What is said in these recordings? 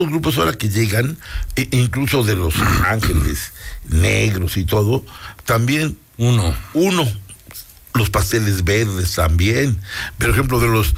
Los grupos ahora que llegan, incluso de Los Ángeles Negros y todo, también uno, los Pasteles Verdes también, por ejemplo, de los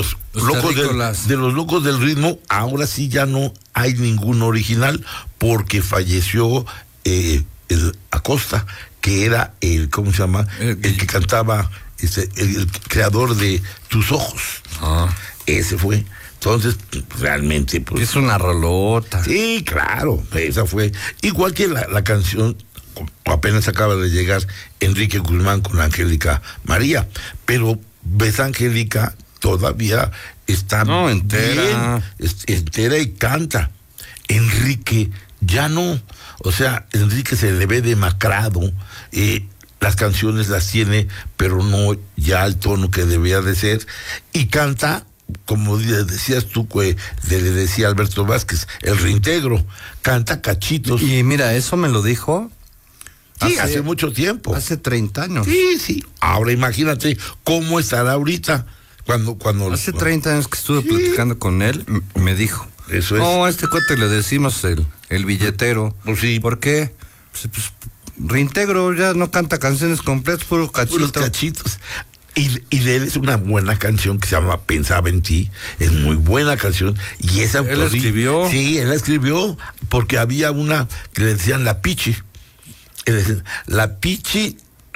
locos del ritmo, ahora sí ya no hay ningún original, porque falleció el Acosta, que era ¿cómo se llama? El que cantaba, el creador de Tus Ojos. Ese fue. Entonces, realmente, pues... Es una rolota. Sí, claro, esa fue. Igual que la canción, apenas acaba de llegar Enrique Guzmán con Angélica María, pero ves, Angélica todavía está entera. Bien, entera y canta. Enrique ya no. O sea, Enrique se le ve demacrado, las canciones las tiene, pero no ya al tono que debía de ser, y canta, como decías tú, le decía Alberto Vázquez, el reintegro, canta cachitos. Y mira, eso me lo dijo... Sí, hace mucho tiempo. Hace 30 años. Sí. Ahora imagínate cómo estará ahorita, cuando... Hace 30 años que estuve platicando con él, me dijo... Eso es. No, a este cuate le decimos el billetero. Pues sí. ¿Por qué? Pues, reintegro, ya no canta canciones completas, puro cachito. Puros cachitos. Y de él es una buena canción que se llama Pensaba en Ti. Es muy buena canción. Y esa ¿Él escribió? Sí, él la escribió, porque había una que le decían La Pichi. La Pichi,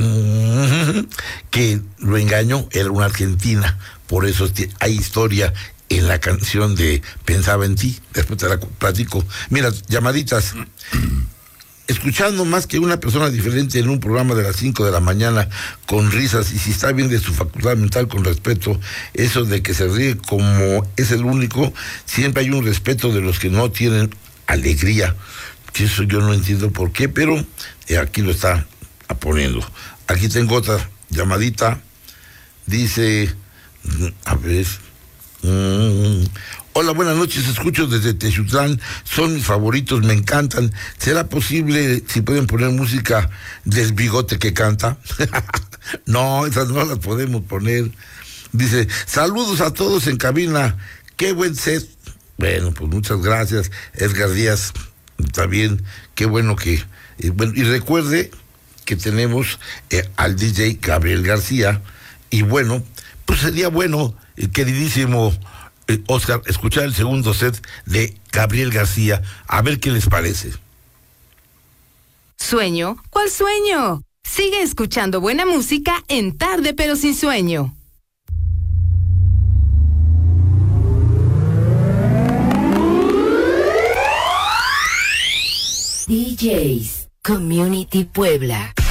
que lo engañó, era una argentina. Por eso hay historia en la canción de Pensaba en Ti. Después te la platico. Mira, llamaditas. Escuchando más que una persona diferente en un programa de las 5 de la mañana con risas, y si está bien de su facultad mental, con respeto, eso de que se ríe como es el único, siempre hay un respeto de los que no tienen alegría, que eso yo no entiendo por qué, pero aquí lo está poniendo. Aquí tengo otra llamadita, dice, a ver... Hola, buenas noches, escucho desde Texutlán, son mis favoritos, me encantan. ¿Será posible si pueden poner música del Bigote que canta? No, esas no las podemos poner. Dice, saludos a todos en cabina, qué buen set. Bueno, pues muchas gracias, Edgar Díaz. Está bien, qué bueno que... bueno, y recuerde que tenemos al DJ Gabriel García, y bueno, pues sería bueno, queridísimo Oscar, escuchar el segundo set de Gabriel García, a ver qué les parece. ¿Sueño? ¿Cuál sueño? Sigue escuchando buena música en Tarde pero sin sueño. DJs Community Puebla.